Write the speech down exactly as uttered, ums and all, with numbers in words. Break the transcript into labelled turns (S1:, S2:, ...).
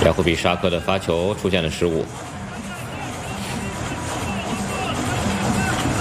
S1: 亚库比沙克的发球出现了失误。